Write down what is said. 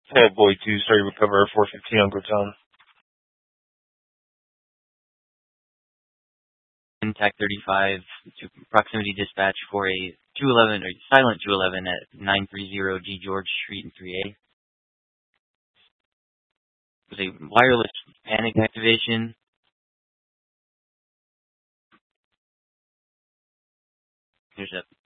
Head Boy 2, sorry, recover 415 on Groton. TAC 35 to proximity dispatch for a 211 or silent 211 at 930 G George Street in 3A. It was a wireless panic activation. There's a